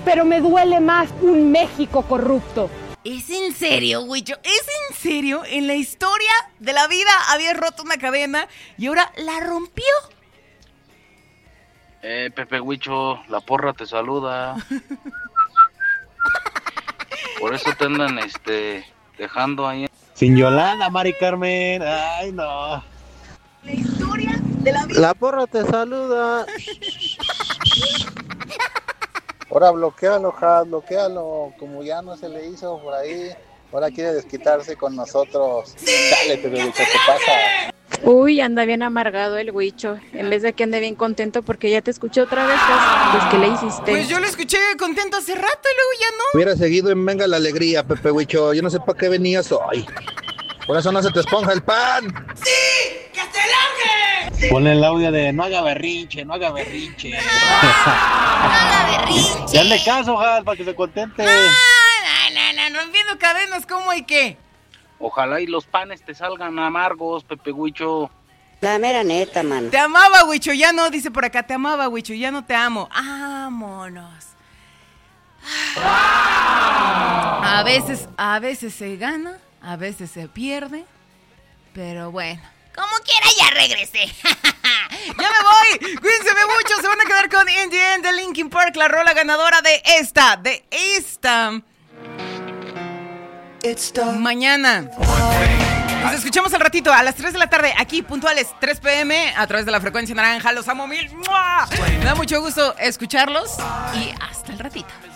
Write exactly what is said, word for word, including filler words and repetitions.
pero me duele más un México corrupto. ¿Es en serio, Huicho? ¿Es en serio? En la historia de la vida habías roto una cadena y ahora la rompió. Eh, Pepe Huicho, la porra te saluda. Por eso te andan, este, dejando ahí. Sin Yolanda, Mari Carmen. Ay, no. La historia de la vida. La porra te saluda. Ahora bloquealo, ja, bloquealo. Como ya no se le hizo por ahí, ahora quiere desquitarse con nosotros. ¡Sí! Dale, Pepe Huicho, ¿qué pasa? Uy, anda bien amargado el Huicho. En vez de que ande bien contento porque ya te escuché otra vez, pues, pues ¿qué le hiciste? Pues yo lo escuché contento hace rato y luego ya no. Hubiera seguido en Venga la Alegría, Pepe Huicho. Yo no sé para qué venías hoy. Por eso no se te esponja el pan. ¡Sí! ¡Que se largue! Ponle el audio de no haga berrinche, no haga berrinche. No haga berrinche. Ya hazle caso, Gal, para que se contente. No, no, no, no, rompiendo cadenas, ¿cómo y qué? Ojalá y los panes te salgan amargos, Pepe Huicho. La mera neta, mano. Te amaba, Huicho, ya no, dice por acá, te amaba, Huicho, ya no te amo. Vámonos. A veces, a veces se gana, a veces se pierde, pero bueno, como quiera ya regresé. Ya me voy, cuídense mucho, se van a quedar con In the End de Linkin Park, la rola ganadora de esta, de esta mañana. Nos escuchamos al ratito a las tres de la tarde, aquí puntuales, tres pm, a través de la frecuencia naranja. Los amo mil. ¡Mua! Me da mucho gusto escucharlos y hasta el ratito.